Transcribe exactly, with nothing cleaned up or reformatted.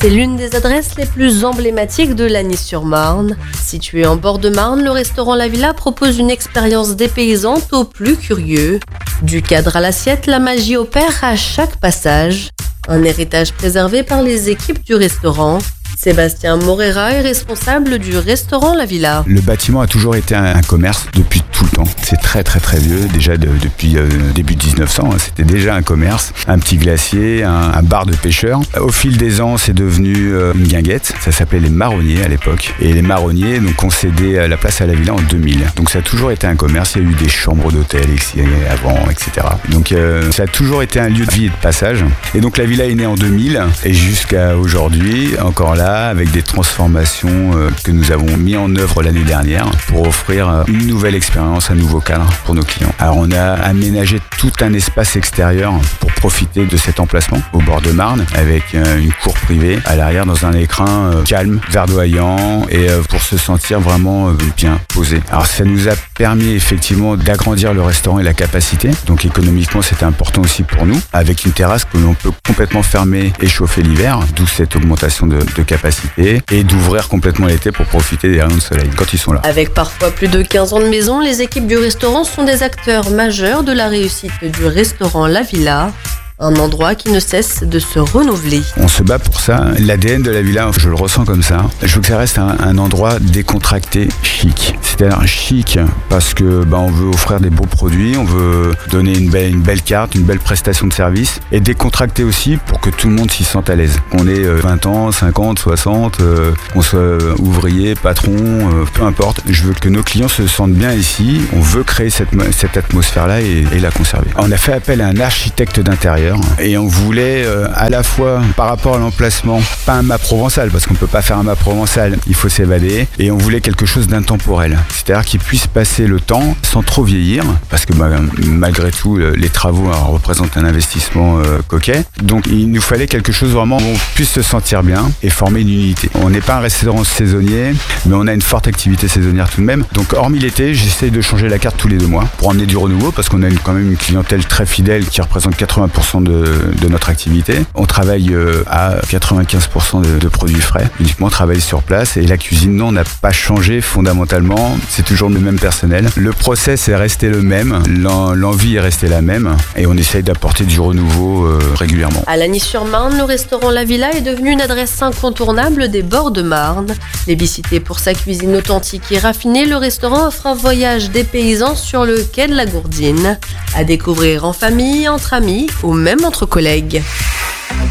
C'est l'une des adresses les plus emblématiques de Lagny-sur-Marne. Situé en bord de Marne, le restaurant La Villa propose une expérience dépaysante aux plus curieux. Du cadre à l'assiette, la magie opère à chaque passage. Un héritage préservé par les équipes du restaurant. Sébastien Morera est responsable du restaurant La Villa. Le bâtiment a toujours été un, un commerce depuis tout le temps. C'est très très très vieux, déjà de, depuis euh, début dix-neuf cents, hein, c'était déjà un commerce, un petit glacier, un, un bar de pêcheurs. Au fil des ans, c'est devenu euh, une guinguette, ça s'appelait les Marronniers à l'époque. Et les Marronniers ont concédé la place à La Villa en deux mille. Donc ça a toujours été un commerce, il y a eu des chambres d'hôtel ici avant, et cetera. Donc euh, ça a toujours été un lieu de vie et de passage. Et donc La Villa est née en deux mille et jusqu'à aujourd'hui, encore là, avec des transformations euh, que nous avons mis en œuvre l'année dernière pour offrir euh, une nouvelle expérience, un nouveau cadre pour nos clients. Alors on a aménagé tout un espace extérieur pour profiter de cet emplacement au bord de Marne avec euh, une cour privée à l'arrière dans un écrin euh, calme, verdoyant et euh, pour se sentir vraiment euh, bien posé. Alors ça nous a permis effectivement d'agrandir le restaurant et la capacité. Donc économiquement c'était important aussi pour nous avec une terrasse que l'on peut complètement fermer et chauffer l'hiver, d'où cette augmentation de, de capacité. Et d'ouvrir complètement l'été pour profiter des rayons de soleil quand ils sont là. Avec parfois plus de quinze ans de maison, les équipes du restaurant sont des acteurs majeurs de la réussite du restaurant La Villa. Un endroit qui ne cesse de se renouveler. On se bat pour ça. L'A D N de La Villa, je le ressens comme ça. Je veux que ça reste un, un endroit décontracté, chic. C'est-à-dire chic parce que bah, on veut offrir des beaux produits, on veut donner une belle, une belle carte, une belle prestation de service et décontracté aussi pour que tout le monde s'y sente à l'aise. Qu'on ait vingt ans, cinquante, soixante, euh, qu'on soit ouvrier, patron, euh, peu importe. Je veux que nos clients se sentent bien ici. On veut créer cette, cette atmosphère-là et, et la conserver. On a fait appel à un architecte d'intérieur. Et on voulait euh, à la fois par rapport à l'emplacement, pas un mât provençal parce qu'on peut pas faire un mât provençal, il faut s'évader, et on voulait quelque chose d'intemporel, c'est-à-dire qu'il puisse passer le temps sans trop vieillir parce que bah, malgré tout les travaux alors, représentent un investissement euh, coquet, donc il nous fallait quelque chose vraiment où on puisse se sentir bien et former une unité. On n'est pas un restaurant saisonnier mais on a une forte activité saisonnière tout de même, donc hormis l'été j'essaye de changer la carte tous les deux mois pour emmener du renouveau parce qu'on a une, quand même une clientèle très fidèle qui représente quatre-vingts pour cent De, de notre activité. On travaille euh, à quatre-vingt-quinze pour cent de, de produits frais. Uniquement on travaille sur place et la cuisine, non, n'a pas changé fondamentalement. C'est toujours le même personnel. Le process est resté le même. L'en, l'envie est restée la même et on essaye d'apporter du renouveau euh, régulièrement. À Lagny-sur-Marne, le restaurant La Villa est devenu une adresse incontournable des bords de Marne. Plébiscité pour sa cuisine authentique et raffinée, le restaurant offre un voyage dépaysant sur le quai de la Gourdine. À découvrir en famille, entre amis ou même entre collègues.